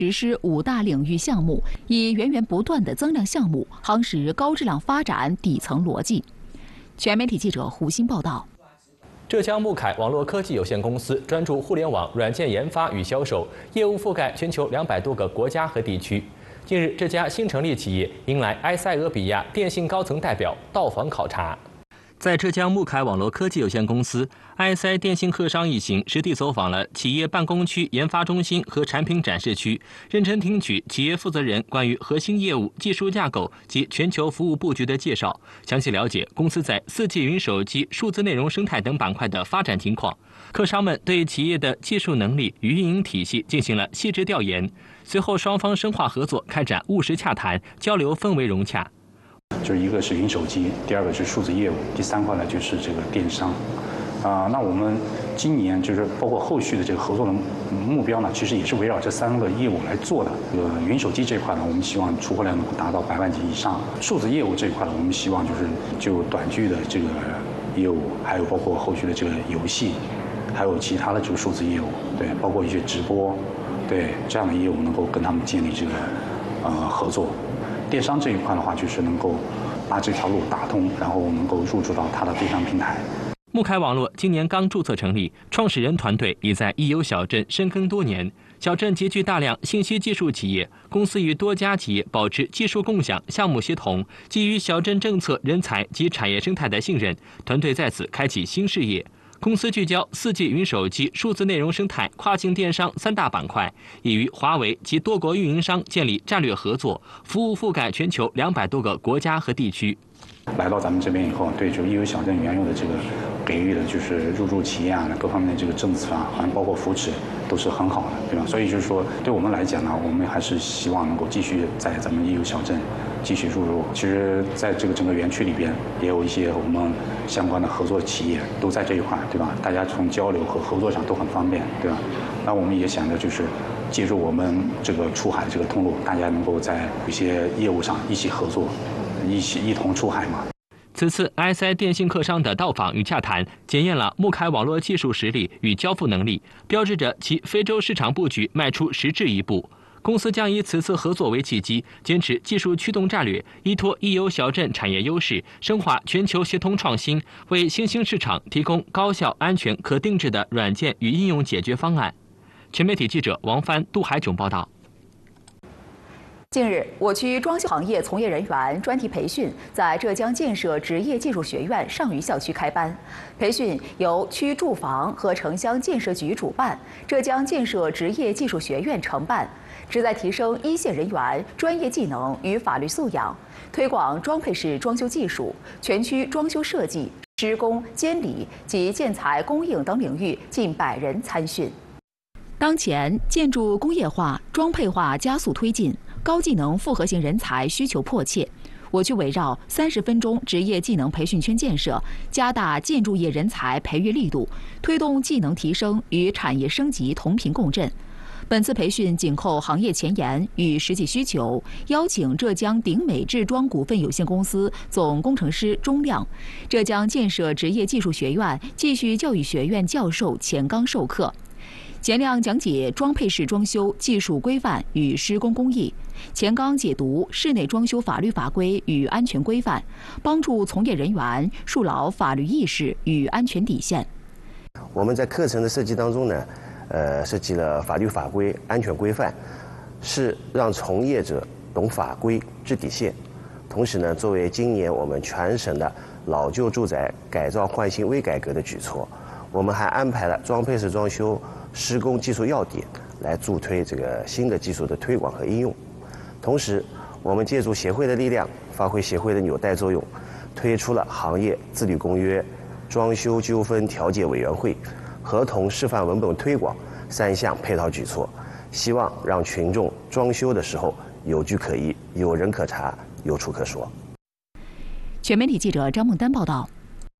实施5大领域项目，以源源不断的增量项目夯实高质量发展底层逻辑。全媒体记者胡鑫报道。 浙江穆凯网络科技有限公司专注互联网软件研发与销售，业务覆盖全球200多个国家和地区。近日，这家新成立企业迎来埃塞俄比亚电信高层代表到访考察。在浙江穆凯网络科技有限公司，埃塞电信客商一行实地走访了企业办公区、研发中心和产品展示区，认真听取企业负责人关于核心业务、技术架构及全球服务布局的介绍，详细了解公司在4G 云手机、数字内容生态等板块的发展情况。客商们对企业的技术能力与运营体系进行了细致调研，随后双方深化合作，开展务实洽谈，交流氛围融洽。 就是一个是云手机，第二个是数字业务，第3块呢就是这个电商。那我们今年就是包括后续的这个合作的目标呢，其实也是围绕这3个业务来做的。云手机这一块呢，我们希望出货量能够达到100万级以上；数字业务这一块呢，我们希望就短剧的这个业务，还有包括后续的这个游戏，还有其他的这个数字业务，对，包括一些直播，对这样的业务能够跟他们建立这个合作。电商这一块的话，就是能够把这条路打通，然后能够入驻到它的电商平台。 穆凯网络今年刚注册成立，创始人团队已在益友小镇深耕多年。小镇集聚大量信息技术企业，公司与多家企业保持技术共享、项目协同。基于小镇政策、人才及产业生态的信任，团队在此开启新事业。公司聚焦4G 云手机、数字内容生态、跨境电商3大板块，已与华为及多国运营商建立战略合作，服务覆盖全球200多个国家和地区。 来到咱们这边以后，对就益友小镇原有的这个给予的就是入驻企业啊各方面的这个政策啊，好像包括扶持都是很好的，对吧？所以就是说，对我们来讲呢，我们还是希望能够继续在咱们益友小镇继续入驻。其实，在这个整个园区里边，也有一些我们相关的合作企业都在这一块，对吧？大家从交流和合作上都很方便，对吧？那我们也想着就是借助我们这个出海这个通路，大家能够在一些业务上一起合作，一同出海嘛。 此次埃塞电信客商的到访与洽谈，检验了穆凯网络技术实力与交付能力，标志着其非洲市场布局迈出实质一步。公司将以此次合作为契机，坚持技术驱动战略，依托益友小镇产业优势，深化全球协同创新，为新兴市场提供高效、安全、可定制的软件与应用解决方案。全媒体记者王帆、杜海炯报道。 近日，我区装修行业从业人员专题培训在浙江建设职业技术学院上虞校区开班。培训由区住房和城乡建设局主办，浙江建设职业技术学院承办，旨在提升一线人员专业技能与法律素养，推广装配式装修技术。全区装修设计、施工、监理及建材供应等领域近100人参训。当前，建筑工业化、装配化加速推进。高技能复合型人才需求迫切，我区围绕30分钟职业技能培训圈建设，加大建筑业人才培育力度，推动技能提升与产业升级同频共振。本次培训紧扣行业前沿与实际需求，邀请浙江鼎美制装股份有限公司总工程师钟亮、浙江建设职业技术学院继续教育学院教授钱刚授课。钱亮讲解装配式装修技术规范与施工工艺，钱刚解读室内装修法律法规与安全规范，帮助从业人员树牢法律意识与安全底线。 我们在课程的设计当中呢，设计了法律法规、安全规范，是让从业者懂法规、知底线。同时呢，作为今年我们全省的老旧住宅改造换新微改革的举措，我们还安排了装配式装修施工技术要点，来助推这个新的技术的推广和应用。同时，我们借助协会的力量，发挥协会的纽带作用，推出了行业自律公约、装修纠纷调解委员会、合同示范文本推广3项配套举措，希望让群众装修的时候有据可依、有人可查、有处可说。 全媒体记者张梦丹报道。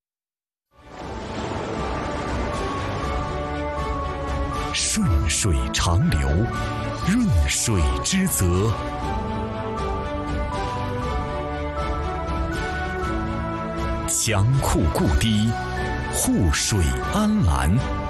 顺水长流，润水之泽。强库固堤，护水安澜。